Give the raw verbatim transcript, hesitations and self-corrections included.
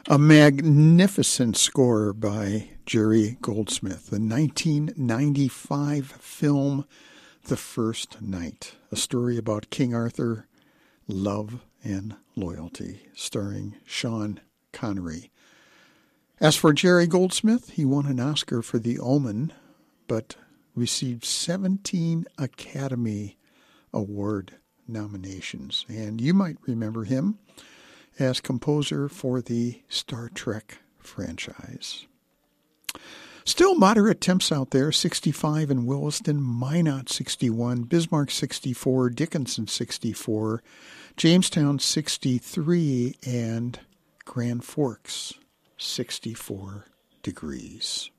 A magnificent score by Jerry Goldsmith. The nineteen ninety-five film The First Knight, a story about King Arthur, love, and loyalty, starring Sean Connery. As for Jerry Goldsmith, he won an Oscar for The Omen, but received seventeen Academy Award nominations. And you might remember him as composer for the Star Trek franchise. Still moderate temps out there, sixty-five in Williston, Minot sixty-one, Bismarck sixty-four, Dickinson sixty-four, Jamestown sixty-three, and Grand Forks sixty-four degrees.